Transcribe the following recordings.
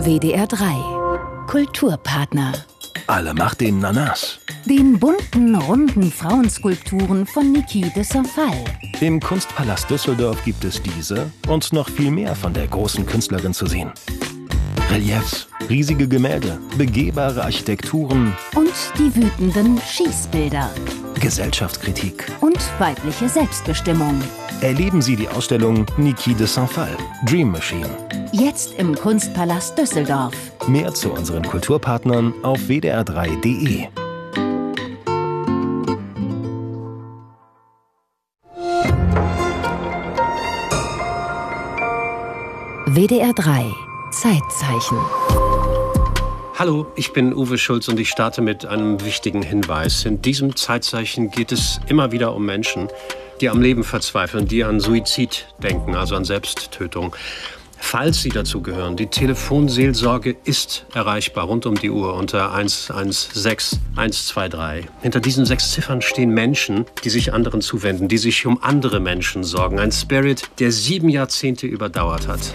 WDR 3 Kulturpartner. Alle Macht den Nanas. Den bunten, runden Frauenskulpturen von Niki de Saint-Phalle. Im Kunstpalast Düsseldorf gibt es diese und noch viel mehr von der großen Künstlerin zu sehen. Reliefs, riesige Gemälde, begehbare Architekturen Und die wütenden Schießbilder. Gesellschaftskritik. Und weibliche Selbstbestimmung. Erleben Sie die Ausstellung Niki de Saint-Phalle, Dream Machine. Jetzt im Kunstpalast Düsseldorf. Mehr zu unseren Kulturpartnern auf wdr3.de. WDR 3 Zeitzeichen. Hallo, ich bin Uwe Schulz und ich starte mit einem wichtigen Hinweis. In diesem Zeitzeichen geht es immer wieder um Menschen, die am Leben verzweifeln, die an Suizid denken, also an Selbsttötung. Falls Sie dazu gehören, die Telefonseelsorge ist erreichbar rund um die Uhr unter 116 123. Hinter diesen 6 Ziffern stehen Menschen, die sich anderen zuwenden, die sich um andere Menschen sorgen. Ein Spirit, der 7 Jahrzehnte überdauert hat.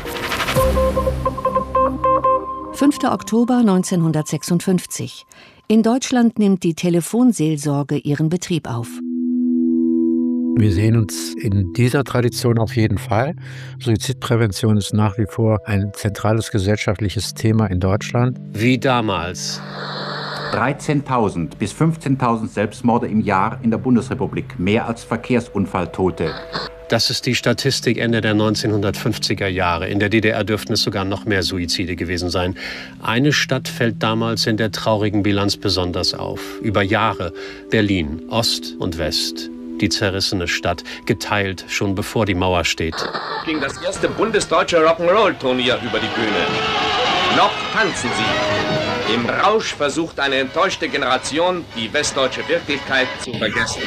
5. Oktober 1956. In Deutschland nimmt die Telefonseelsorge ihren Betrieb auf. Wir sehen uns in dieser Tradition auf jeden Fall. Suizidprävention ist nach wie vor ein zentrales gesellschaftliches Thema in Deutschland. Wie damals. 13.000 bis 15.000 Selbstmorde im Jahr in der Bundesrepublik, mehr als Verkehrsunfalltote. Das ist die Statistik Ende der 1950er Jahre. In der DDR dürften es sogar noch mehr Suizide gewesen sein. Eine Stadt fällt damals in der traurigen Bilanz besonders auf. Über Jahre Berlin, Ost und West. Die zerrissene Stadt, geteilt schon bevor die Mauer steht. Ging das erste bundesdeutsche Rock'n'Roll-Turnier über die Bühne. Noch tanzen sie. Im Rausch versucht eine enttäuschte Generation, die westdeutsche Wirklichkeit zu vergessen.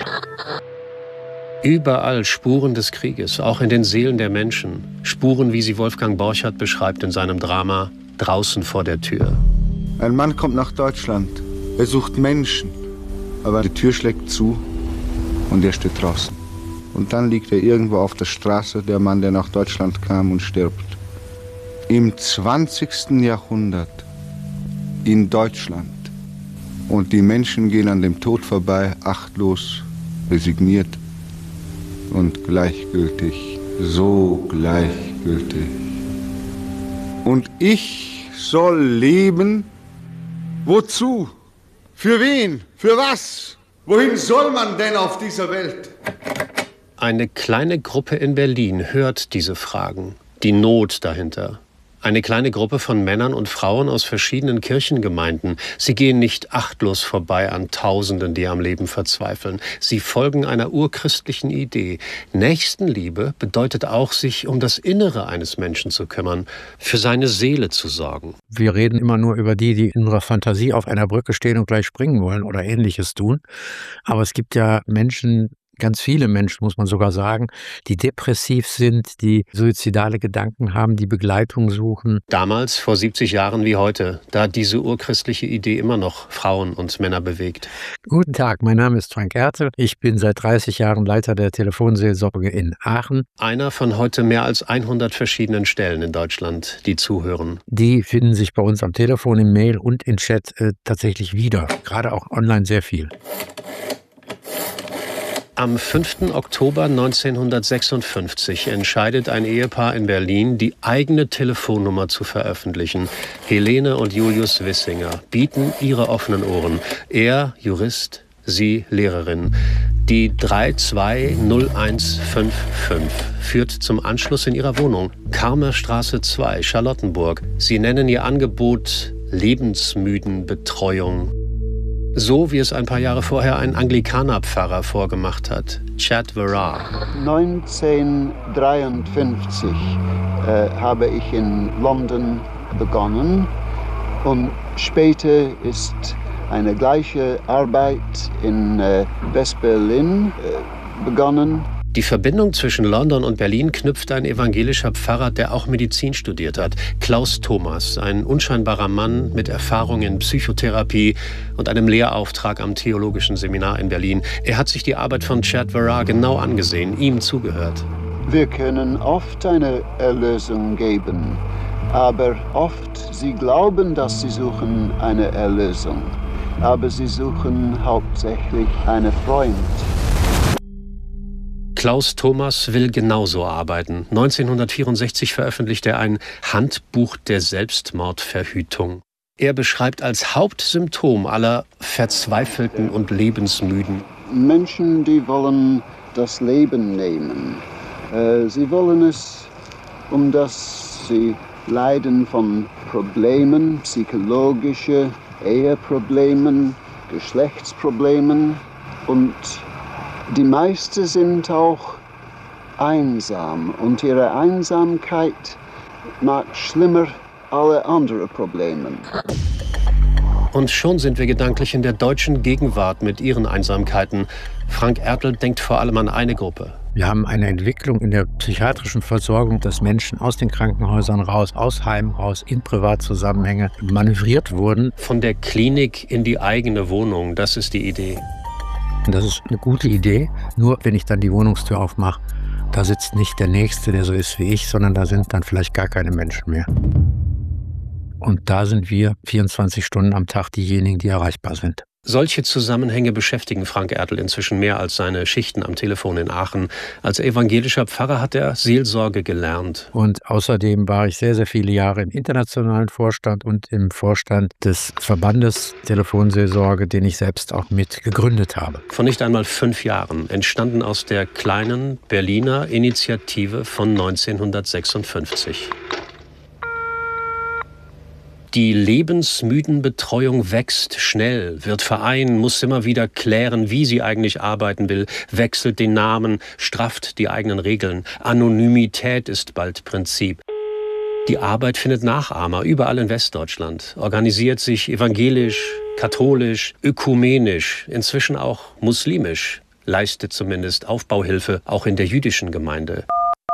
Überall Spuren des Krieges, auch in den Seelen der Menschen. Spuren, wie sie Wolfgang Borchardt beschreibt in seinem Drama Draußen vor der Tür. Ein Mann kommt nach Deutschland. Er sucht Menschen. Aber die Tür schlägt zu und er steht draußen. Und dann liegt er irgendwo auf der Straße, der Mann, der nach Deutschland kam und stirbt. Im 20. Jahrhundert in Deutschland. Und die Menschen gehen an dem Tod vorbei, achtlos, resigniert und gleichgültig, so gleichgültig. Und ich soll leben? Wozu? Für wen? Für was? Wohin soll man denn auf dieser Welt? Eine kleine Gruppe in Berlin hört diese Fragen, die Not dahinter. Eine kleine Gruppe von Männern und Frauen aus verschiedenen Kirchengemeinden. Sie gehen nicht achtlos vorbei an Tausenden, die am Leben verzweifeln. Sie folgen einer urchristlichen Idee. Nächstenliebe bedeutet auch, sich um das Innere eines Menschen zu kümmern, für seine Seele zu sorgen. Wir reden immer nur über die in ihrer Fantasie auf einer Brücke stehen und gleich springen wollen oder Ähnliches tun. Aber es gibt ja Menschen, ganz viele Menschen, muss man sogar sagen, die depressiv sind, die suizidale Gedanken haben, die Begleitung suchen. Damals, vor 70 Jahren wie heute, da hat diese urchristliche Idee immer noch Frauen und Männer bewegt. Guten Tag, mein Name ist Frank Ertel. Ich bin seit 30 Jahren Leiter der Telefonseelsorge in Aachen. Einer von heute mehr als 100 verschiedenen Stellen in Deutschland, die zuhören. Die finden sich bei uns am Telefon, im Mail und im Chat tatsächlich wieder. Gerade auch online sehr viel. Am 5. Oktober 1956 entscheidet ein Ehepaar in Berlin, die eigene Telefonnummer zu veröffentlichen. Helene und Julius Wissinger bieten ihre offenen Ohren. Er Jurist, sie Lehrerin. Die 320155 führt zum Anschluss in ihrer Wohnung. Karmerstraße 2, Charlottenburg. Sie nennen ihr Angebot Lebensmüdenbetreuung. So wie es ein paar Jahre vorher ein Anglikanerpfarrer vorgemacht hat, Chad Verrar. 1953 habe ich in London begonnen und später ist eine gleiche Arbeit in West-Berlin begonnen. Die Verbindung zwischen London und Berlin knüpft ein evangelischer Pfarrer, der auch Medizin studiert hat. Klaus Thomas, ein unscheinbarer Mann mit Erfahrung in Psychotherapie und einem Lehrauftrag am Theologischen Seminar in Berlin. Er hat sich die Arbeit von Chad Verrar genau angesehen, ihm zugehört. Wir können oft eine Erlösung geben, Aber oft, sie glauben, dass sie suchen eine Erlösung, aber sie suchen hauptsächlich einen Freund. Klaus Thomas will genauso arbeiten. 1964 veröffentlicht er ein Handbuch der Selbstmordverhütung. Er beschreibt als Hauptsymptom aller Verzweifelten und Lebensmüden Menschen, die wollen das Leben nehmen. Sie wollen es, dass sie leiden von Problemen, psychologische Eheproblemen, Geschlechtsproblemen und die meisten sind auch einsam und ihre Einsamkeit macht schlimmer alle anderen Probleme. Und schon sind wir gedanklich in der deutschen Gegenwart mit ihren Einsamkeiten. Frank Ertl denkt vor allem an eine Gruppe. Wir haben eine Entwicklung in der psychiatrischen Versorgung, dass Menschen aus den Krankenhäusern raus, aus Heimen raus, in Privatzusammenhänge manövriert wurden. Von der Klinik in die eigene Wohnung, das ist die Idee. Und das ist eine gute Idee, nur wenn ich dann die Wohnungstür aufmache, da sitzt nicht der Nächste, der so ist wie ich, sondern da sind dann vielleicht gar keine Menschen mehr. Und da sind wir 24 Stunden am Tag diejenigen, die erreichbar sind. Solche Zusammenhänge beschäftigen Frank Ertl inzwischen mehr als seine Schichten am Telefon in Aachen. Als evangelischer Pfarrer hat er Seelsorge gelernt. Und außerdem war ich sehr, sehr viele Jahre im internationalen Vorstand und im Vorstand des Verbandes Telefonseelsorge, den ich selbst auch mit gegründet habe. Vor nicht einmal 5 Jahren, entstanden aus der kleinen Berliner Initiative von 1956. Die Lebensmüdenbetreuung wächst schnell, wird Verein, muss immer wieder klären, wie sie eigentlich arbeiten will, wechselt den Namen, strafft die eigenen Regeln. Anonymität ist bald Prinzip. Die Arbeit findet Nachahmer überall in Westdeutschland, organisiert sich evangelisch, katholisch, ökumenisch, inzwischen auch muslimisch, leistet zumindest Aufbauhilfe auch in der jüdischen Gemeinde.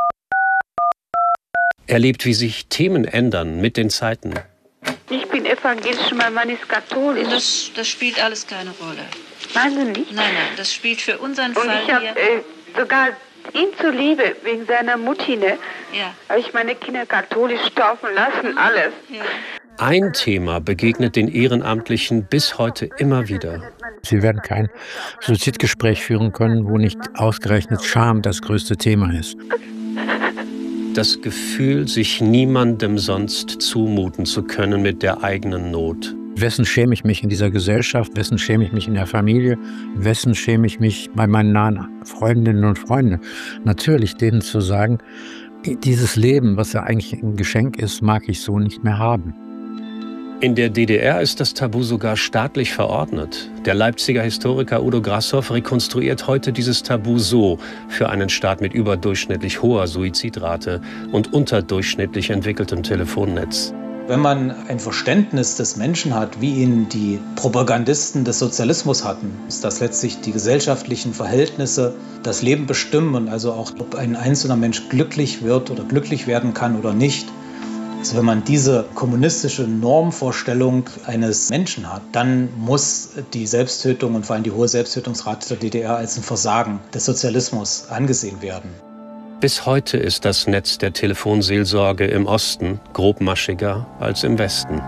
Erlebt, wie sich Themen ändern mit den Zeiten. Ich bin evangelisch, mein Mann ist katholisch. Das spielt alles keine Rolle. Meinen Sie nicht? Nein, das spielt für unseren Und Fall ich habe sogar ihm zuliebe, wegen seiner Mutti, ne? Ja. Habe ich meine Kinder katholisch taufen lassen, alles. Ja. Ein Thema begegnet den Ehrenamtlichen bis heute immer wieder. Sie werden kein Suizidgespräch führen können, wo nicht ausgerechnet Scham das größte Thema ist. Das Gefühl, sich niemandem sonst zumuten zu können mit der eigenen Not. Wessen schäme ich mich in dieser Gesellschaft? Wessen schäme ich mich in der Familie? Wessen schäme ich mich bei meinen nahen Freundinnen und Freunden? Natürlich denen zu sagen, dieses Leben, was ja eigentlich ein Geschenk ist, mag ich so nicht mehr haben. In der DDR ist das Tabu sogar staatlich verordnet. Der Leipziger Historiker Udo Grashoff rekonstruiert heute dieses Tabu so für einen Staat mit überdurchschnittlich hoher Suizidrate und unterdurchschnittlich entwickeltem Telefonnetz. Wenn man ein Verständnis des Menschen hat, wie ihn die Propagandisten des Sozialismus hatten, ist das letztlich die gesellschaftlichen Verhältnisse das Leben bestimmen und also auch, ob ein einzelner Mensch glücklich wird oder glücklich werden kann oder nicht. Also wenn man diese kommunistische Normvorstellung eines Menschen hat, dann muss die Selbsttötung und vor allem die hohe Selbsttötungsrate der DDR als ein Versagen des Sozialismus angesehen werden. Bis heute ist das Netz der Telefonseelsorge im Osten grobmaschiger als im Westen.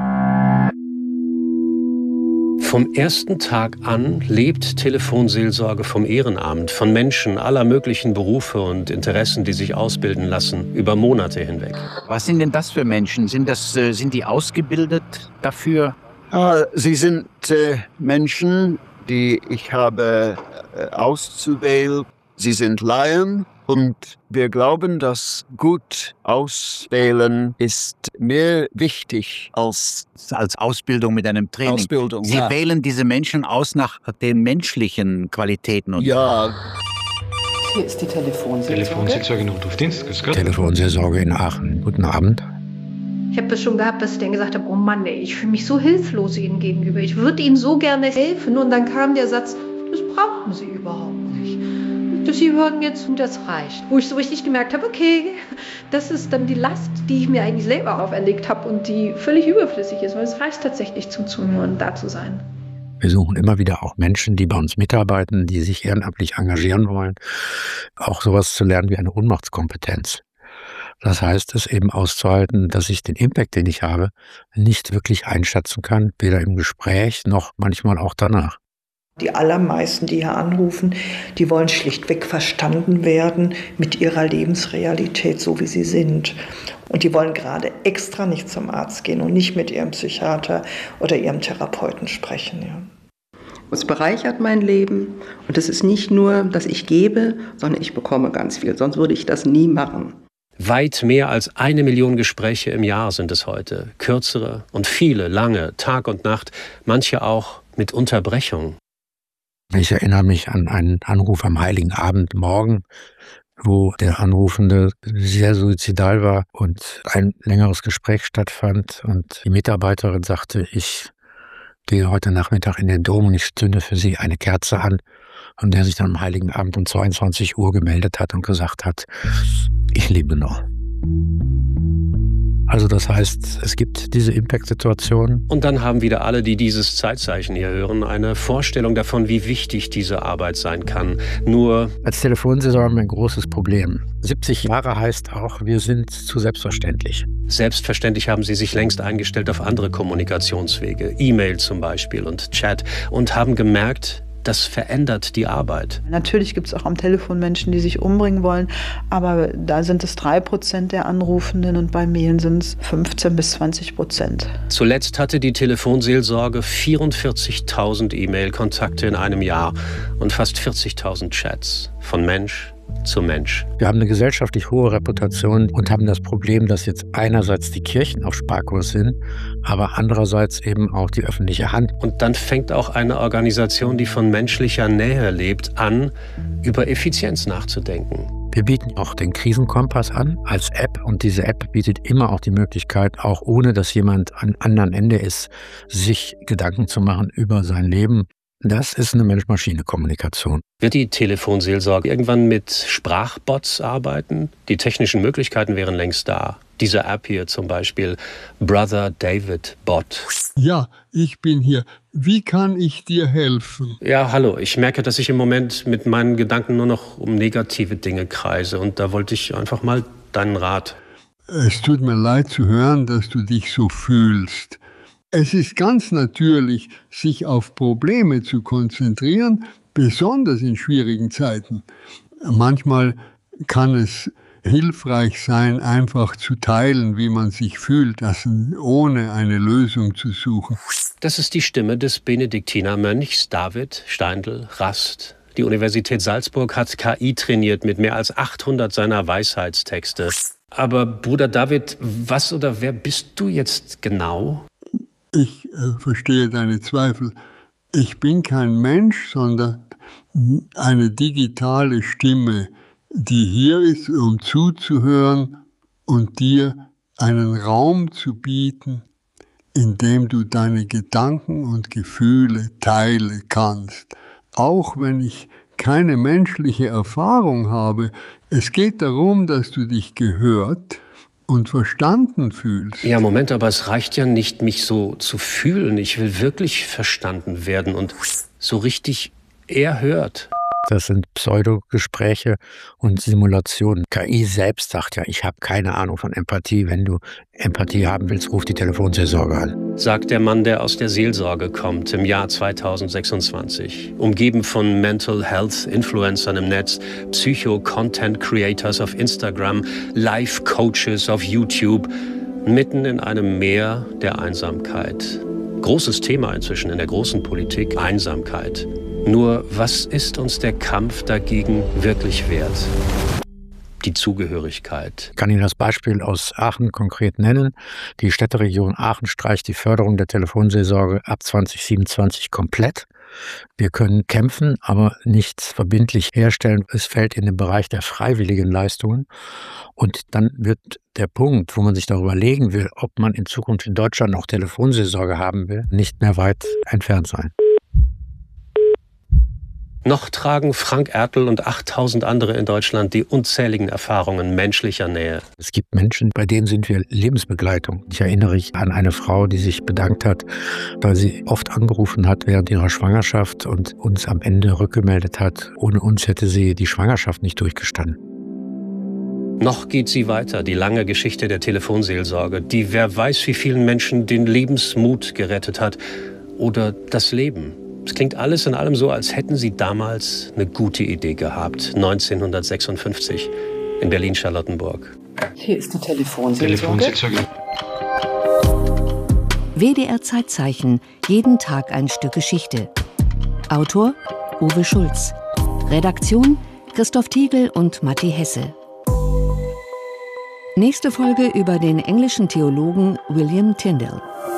Vom ersten Tag an lebt Telefonseelsorge vom Ehrenamt, von Menschen aller möglichen Berufe und Interessen, die sich ausbilden lassen, über Monate hinweg. Was sind denn das für Menschen? Sind die ausgebildet dafür? Sie sind Menschen, die ich habe auszuwählen. Sie sind Laien. Und wir glauben, dass gut auswählen ist mehr wichtig als Ausbildung mit einem Training. Ausbildung. Sie wählen diese Menschen aus nach den menschlichen Qualitäten. Und ja. Hier ist die Telefonseelsorge. Telefonseelsorge Notrufdienst. Grüß Gott. Telefonseelsorge in Aachen. Guten Abend. Ich habe das schon gehabt, dass ich dann gesagt habe, oh Mann, ey, ich fühle mich so hilflos Ihnen gegenüber. Ich würde Ihnen so gerne helfen. Und dann kam der Satz, das brauchen Sie überhaupt nicht. Sie hören jetzt und das reicht. Wo ich so richtig gemerkt habe, okay, das ist dann die Last, die ich mir eigentlich selber auferlegt habe und die völlig überflüssig ist, weil es reicht tatsächlich zuzuhören, da zu sein. Wir suchen immer wieder auch Menschen, die bei uns mitarbeiten, die sich ehrenamtlich engagieren wollen, auch sowas zu lernen wie eine Ohnmachtskompetenz. Das heißt, es eben auszuhalten, dass ich den Impact, den ich habe, nicht wirklich einschätzen kann, weder im Gespräch noch manchmal auch danach. Die allermeisten, die hier anrufen, die wollen schlichtweg verstanden werden mit ihrer Lebensrealität, so wie sie sind. Und die wollen gerade extra nicht zum Arzt gehen und nicht mit ihrem Psychiater oder ihrem Therapeuten sprechen. Ja. Es bereichert mein Leben und es ist nicht nur, dass ich gebe, sondern ich bekomme ganz viel. Sonst würde ich das nie machen. Weit mehr als 1 Million Gespräche im Jahr sind es heute. Kürzere und viele, lange, Tag und Nacht, manche auch mit Unterbrechung. Ich erinnere mich an einen Anruf am Heiligen Abendmorgen, wo der Anrufende sehr suizidal war und ein längeres Gespräch stattfand und die Mitarbeiterin sagte, ich gehe heute Nachmittag in den Dom und ich zünde für Sie eine Kerze an. Und der sich dann am Heiligen Abend um 22 Uhr gemeldet hat und gesagt hat, ich lebe noch. Also das heißt, es gibt diese Impact-Situation. Und dann haben wieder alle, die dieses Zeitzeichen hier hören, eine Vorstellung davon, wie wichtig diese Arbeit sein kann. Nur als Telefonseelsorger haben wir ein großes Problem. 70 Jahre heißt auch, wir sind zu selbstverständlich. Selbstverständlich haben sie sich längst eingestellt auf andere Kommunikationswege, E-Mail zum Beispiel und Chat, und haben gemerkt, das verändert die Arbeit. Natürlich gibt es auch am Telefon Menschen, die sich umbringen wollen, aber da sind es 3% der Anrufenden und bei Mailen sind es 15-20%. Zuletzt hatte die Telefonseelsorge 44.000 E-Mail-Kontakte in einem Jahr und fast 40.000 Chats von Mensch zu Mensch. Wir haben eine gesellschaftlich hohe Reputation und haben das Problem, dass jetzt einerseits die Kirchen auf Sparkurs sind, aber andererseits eben auch die öffentliche Hand. Und dann fängt auch eine Organisation, die von menschlicher Nähe lebt, an, über Effizienz nachzudenken. Wir bieten auch den Krisenkompass an als App und diese App bietet immer auch die Möglichkeit, auch ohne dass jemand am anderen Ende ist, sich Gedanken zu machen über sein Leben. Das ist eine Mensch-Maschine-Kommunikation. Wird die Telefonseelsorge irgendwann mit Sprachbots arbeiten? Die technischen Möglichkeiten wären längst da. Diese App hier zum Beispiel, Brother David Bot. Ja, ich bin hier. Wie kann ich dir helfen? Ja, hallo. Ich merke, dass ich im Moment mit meinen Gedanken nur noch um negative Dinge kreise. Und da wollte ich einfach mal deinen Rat. Es tut mir leid zu hören, dass du dich so fühlst. Es ist ganz natürlich, sich auf Probleme zu konzentrieren, besonders in schwierigen Zeiten. Manchmal kann es hilfreich sein, einfach zu teilen, wie man sich fühlt, ohne eine Lösung zu suchen. Das ist die Stimme des Benediktinermönchs David Steindl-Rast. Die Universität Salzburg hat KI trainiert mit mehr als 800 seiner Weisheitstexte. Aber Bruder David, was oder wer bist du jetzt genau? Ich verstehe deine Zweifel. Ich bin kein Mensch, sondern eine digitale Stimme, die hier ist, um zuzuhören und dir einen Raum zu bieten, in dem du deine Gedanken und Gefühle teilen kannst. Auch wenn ich keine menschliche Erfahrung habe, es geht darum, dass du dich gehört und verstanden fühlst. Ja, Moment, aber es reicht ja nicht, mich so zu fühlen. Ich will wirklich verstanden werden und so richtig erhört. Das sind Pseudogespräche und Simulationen. KI selbst sagt ja, ich habe keine Ahnung von Empathie. Wenn du Empathie haben willst, ruf die Telefonseelsorge an. Sagt der Mann, der aus der Seelsorge kommt, im Jahr 2026. Umgeben von Mental Health Influencern im Netz, Psycho-Content-Creators auf Instagram, Life-Coaches auf YouTube, mitten in einem Meer der Einsamkeit. Großes Thema inzwischen in der großen Politik, Einsamkeit. Nur, was ist uns der Kampf dagegen wirklich wert? Die Zugehörigkeit. Ich kann Ihnen das Beispiel aus Aachen konkret nennen. Die Städteregion Aachen streicht die Förderung der Telefonseelsorge ab 2027 komplett. Wir können kämpfen, aber nichts verbindlich herstellen. Es fällt in den Bereich der freiwilligen Leistungen. Und dann wird der Punkt, wo man sich darüber überlegen will, ob man in Zukunft in Deutschland noch Telefonseelsorge haben will, nicht mehr weit entfernt sein. Noch tragen Frank Ertl und 8000 andere in Deutschland die unzähligen Erfahrungen menschlicher Nähe. Es gibt Menschen, bei denen sind wir Lebensbegleitung. Ich erinnere mich an eine Frau, die sich bedankt hat, weil sie oft angerufen hat während ihrer Schwangerschaft und uns am Ende rückgemeldet hat, ohne uns hätte sie die Schwangerschaft nicht durchgestanden. Noch geht sie weiter, die lange Geschichte der Telefonseelsorge, die wer weiß wie vielen Menschen den Lebensmut gerettet hat oder das Leben. Es klingt alles in allem so, als hätten sie damals eine gute Idee gehabt, 1956 in Berlin-Charlottenburg. Hier ist eine Telefonseelsorge. WDR Zeitzeichen, jeden Tag ein Stück Geschichte. Autor Uwe Schulz. Redaktion Christoph Tiegel und Matti Hesse. Nächste Folge über den englischen Theologen William Tyndale.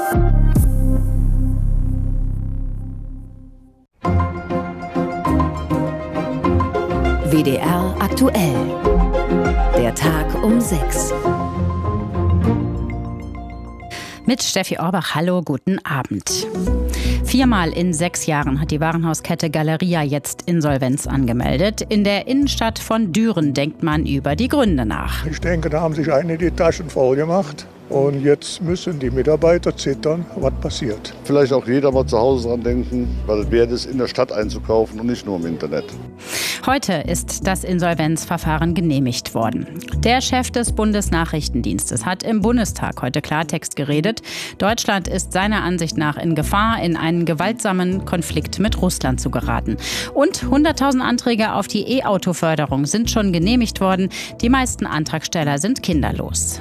WDR aktuell. Der Tag um 6. Mit Steffi Orbach, hallo, guten Abend. 4-mal in 6 Jahren hat die Warenhauskette Galeria jetzt Insolvenz angemeldet. In der Innenstadt von Düren denkt man über die Gründe nach. Ich denke, da haben sich einige die Taschen voll gemacht. Und jetzt müssen die Mitarbeiter zittern, was passiert. Vielleicht auch jeder mal zu Hause dran denken, weil es wert ist, in der Stadt einzukaufen und nicht nur im Internet. Heute ist das Insolvenzverfahren genehmigt worden. Der Chef des Bundesnachrichtendienstes hat im Bundestag heute Klartext geredet. Deutschland ist seiner Ansicht nach in Gefahr, in einen gewaltsamen Konflikt mit Russland zu geraten. Und 100.000 Anträge auf die E-Auto-Förderung sind schon genehmigt worden. Die meisten Antragsteller sind kinderlos.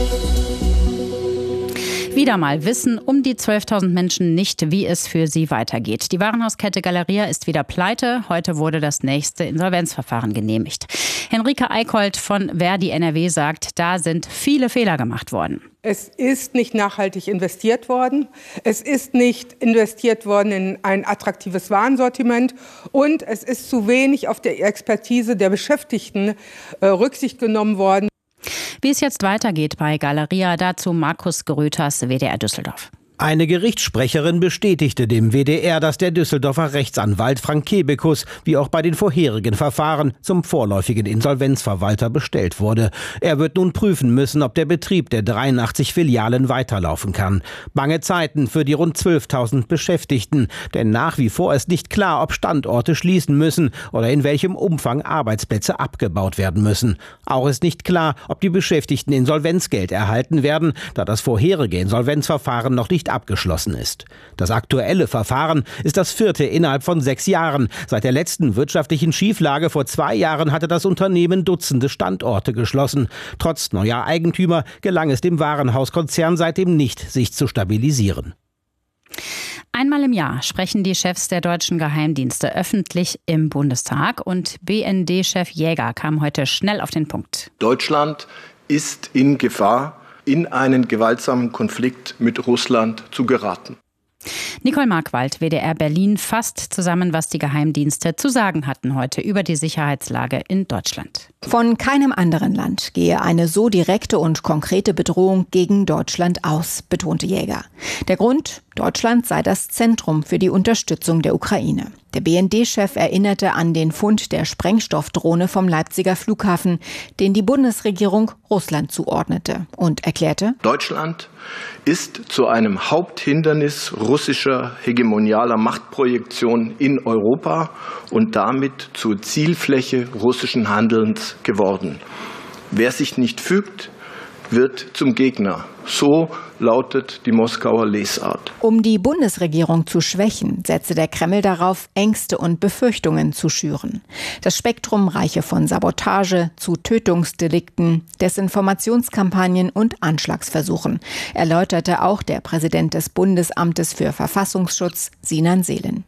Wieder mal wissen um die 12.000 Menschen nicht, wie es für sie weitergeht. Die Warenhauskette Galeria ist wieder pleite. Heute wurde das nächste Insolvenzverfahren genehmigt. Henrike Eickholt von Verdi NRW sagt, da sind viele Fehler gemacht worden. Es ist nicht nachhaltig investiert worden. Es ist nicht investiert worden in ein attraktives Warensortiment. Und es ist zu wenig auf die Expertise der Beschäftigten Rücksicht genommen worden. Wie es jetzt weitergeht bei Galeria, dazu Markus Gerüters, WDR Düsseldorf. Eine Gerichtssprecherin bestätigte dem WDR, dass der Düsseldorfer Rechtsanwalt Frank Kebekus, wie auch bei den vorherigen Verfahren, zum vorläufigen Insolvenzverwalter bestellt wurde. Er wird nun prüfen müssen, ob der Betrieb der 83 Filialen weiterlaufen kann. Bange Zeiten für die rund 12.000 Beschäftigten, denn nach wie vor ist nicht klar, ob Standorte schließen müssen oder in welchem Umfang Arbeitsplätze abgebaut werden müssen. Auch ist nicht klar, ob die Beschäftigten Insolvenzgeld erhalten werden, da das vorherige Insolvenzverfahren noch nicht abgeschlossen ist. Das aktuelle Verfahren ist das 4. innerhalb von 6 Jahren. Seit der letzten wirtschaftlichen Schieflage vor 2 Jahren hatte das Unternehmen Dutzende Standorte geschlossen. Trotz neuer Eigentümer gelang es dem Warenhauskonzern seitdem nicht, sich zu stabilisieren. Einmal im Jahr sprechen die Chefs der deutschen Geheimdienste öffentlich im Bundestag und BND-Chef Jäger kam heute schnell auf den Punkt. Deutschland ist in Gefahr, in einen gewaltsamen Konflikt mit Russland zu geraten. Nicole Markwald, WDR Berlin, fasst zusammen, was die Geheimdienste zu sagen hatten heute über die Sicherheitslage in Deutschland. Von keinem anderen Land gehe eine so direkte und konkrete Bedrohung gegen Deutschland aus, betonte Jäger. Der Grund? Deutschland sei das Zentrum für die Unterstützung der Ukraine. Der BND-Chef erinnerte an den Fund der Sprengstoffdrohne vom Leipziger Flughafen, den die Bundesregierung Russland zuordnete, und erklärte: Deutschland ist zu einem Haupthindernis russischer hegemonialer Machtprojektion in Europa und damit zur Zielfläche russischen Handelns geworden. Wer sich nicht fügt, wird zum Gegner. So lautet die Moskauer Lesart. Um die Bundesregierung zu schwächen, setze der Kreml darauf, Ängste und Befürchtungen zu schüren. Das Spektrum reiche von Sabotage zu Tötungsdelikten, Desinformationskampagnen und Anschlagsversuchen, erläuterte auch der Präsident des Bundesamtes für Verfassungsschutz, Sinan Seelen.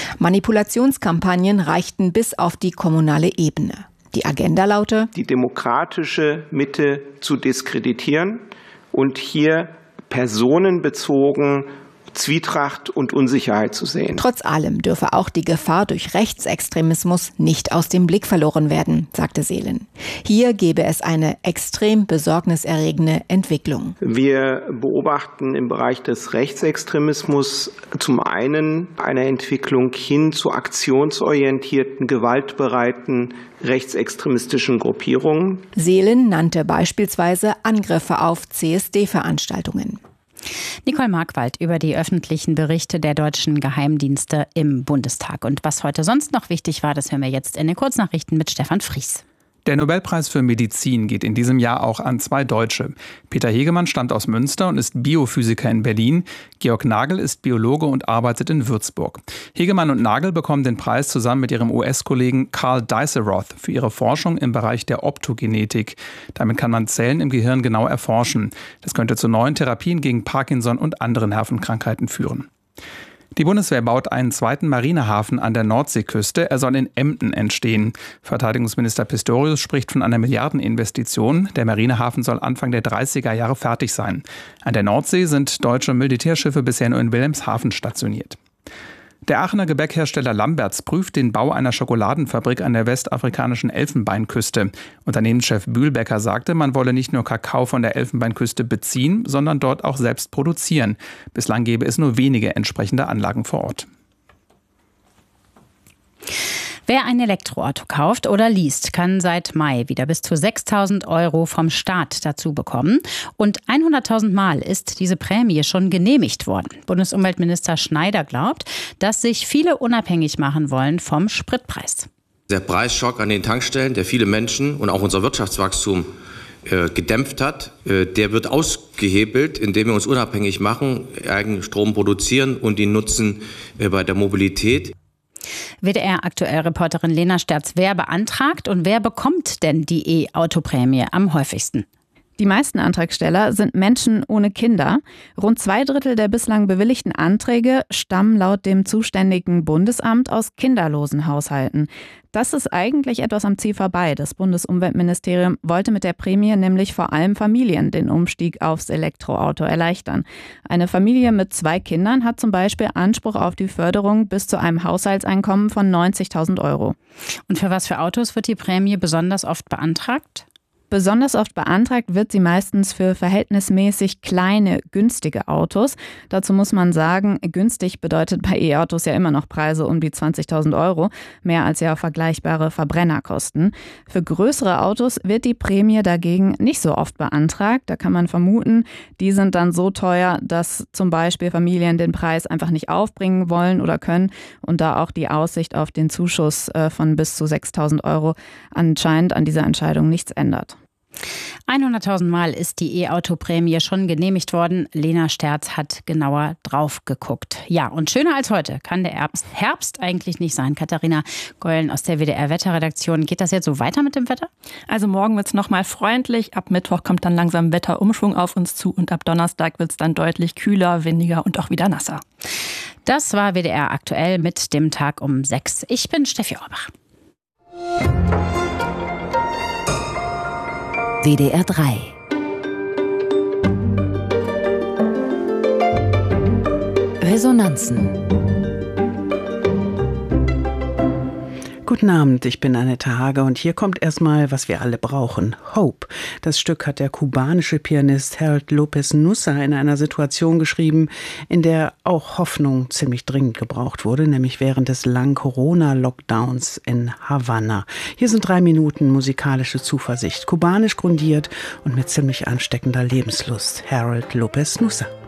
Manipulationskampagnen reichten bis auf die kommunale Ebene. Die Agenda laute: die demokratische Mitte zu diskreditieren und hier personenbezogen Zwietracht und Unsicherheit zu sehen. Trotz allem dürfe auch die Gefahr durch Rechtsextremismus nicht aus dem Blick verloren werden, sagte Seelen. Hier gebe es eine extrem besorgniserregende Entwicklung. Wir beobachten im Bereich des Rechtsextremismus zum einen eine Entwicklung hin zu aktionsorientierten, gewaltbereiten rechtsextremistischen Gruppierungen. Seelen nannte beispielsweise Angriffe auf CSD-Veranstaltungen. Nicole Markwald über die öffentlichen Berichte der deutschen Geheimdienste im Bundestag. Und was heute sonst noch wichtig war, das hören wir jetzt in den Kurznachrichten mit Stefan Fries. Der Nobelpreis für Medizin geht in diesem Jahr auch an 2 Deutsche. Peter Hegemann stammt aus Münster und ist Biophysiker in Berlin. Georg Nagel ist Biologe und arbeitet in Würzburg. Hegemann und Nagel bekommen den Preis zusammen mit ihrem US-Kollegen Carl Diceroth für ihre Forschung im Bereich der Optogenetik. Damit kann man Zellen im Gehirn genau erforschen. Das könnte zu neuen Therapien gegen Parkinson und andere Nervenkrankheiten führen. Die Bundeswehr baut einen zweiten Marinehafen an der Nordseeküste. Er soll in Emden entstehen. Verteidigungsminister Pistorius spricht von einer Milliardeninvestition. Der Marinehafen soll Anfang der 30er Jahre fertig sein. An der Nordsee sind deutsche Militärschiffe bisher nur in Wilhelmshaven stationiert. Der Aachener Gebäckhersteller Lamberts prüft den Bau einer Schokoladenfabrik an der westafrikanischen Elfenbeinküste. Unternehmenschef Bühlbecker sagte, man wolle nicht nur Kakao von der Elfenbeinküste beziehen, sondern dort auch selbst produzieren. Bislang gäbe es nur wenige entsprechende Anlagen vor Ort. Wer ein Elektroauto kauft oder liest, kann seit Mai wieder bis zu 6.000 € vom Staat dazu bekommen. Und 100.000 Mal ist diese Prämie schon genehmigt worden. Bundesumweltminister Schneider glaubt, dass sich viele unabhängig machen wollen vom Spritpreis. Der Preisschock an den Tankstellen, der viele Menschen und auch unser Wirtschaftswachstum gedämpft hat, der wird ausgehebelt, indem wir uns unabhängig machen, eigenen Strom produzieren und ihn nutzen bei der Mobilität. WDR-Aktuell-Reporterin Lena Sterz, wer beantragt und wer bekommt denn die E-Auto-Prämie am häufigsten? Die meisten Antragsteller sind Menschen ohne Kinder. Rund 2/3 der bislang bewilligten Anträge stammen laut dem zuständigen Bundesamt aus kinderlosen Haushalten. Das ist eigentlich etwas am Ziel vorbei. Das Bundesumweltministerium wollte mit der Prämie nämlich vor allem Familien den Umstieg aufs Elektroauto erleichtern. Eine Familie mit 2 Kindern hat zum Beispiel Anspruch auf die Förderung bis zu einem Haushaltseinkommen von 90.000 €. Und für was für Autos wird die Prämie besonders oft beantragt? Besonders oft beantragt wird sie meistens für verhältnismäßig kleine, günstige Autos. Dazu muss man sagen, günstig bedeutet bei E-Autos ja immer noch Preise um die 20.000 €, mehr als ja vergleichbare Verbrenner kosten. Für größere Autos wird die Prämie dagegen nicht so oft beantragt. Da kann man vermuten, die sind dann so teuer, dass zum Beispiel Familien den Preis einfach nicht aufbringen wollen oder können und da auch die Aussicht auf den Zuschuss von bis zu 6.000 € anscheinend an dieser Entscheidung nichts ändert. 100.000 Mal ist die E-Auto-Prämie schon genehmigt worden. Lena Sterz hat genauer drauf geguckt. Ja, und schöner als heute kann der Herbst eigentlich nicht sein. Katharina Geulen aus der WDR-Wetterredaktion. Geht das jetzt so weiter mit dem Wetter? Also morgen wird es nochmal freundlich. Ab Mittwoch kommt dann langsam Wetterumschwung auf uns zu. Und ab Donnerstag wird es dann deutlich kühler, windiger und auch wieder nasser. Das war WDR aktuell mit dem Tag um 6. Ich bin Steffi Orbach. WDR 3 Resonanzen. Guten Abend, ich bin Annette Hage und hier kommt erstmal, was wir alle brauchen. Hope. Das Stück hat der kubanische Pianist Harold Lopez Nussa in einer Situation geschrieben, in der auch Hoffnung ziemlich dringend gebraucht wurde, nämlich während des langen Corona-Lockdowns in Havanna. Hier sind 3 Minuten musikalische Zuversicht, kubanisch grundiert und mit ziemlich ansteckender Lebenslust. Harold Lopez Nussa.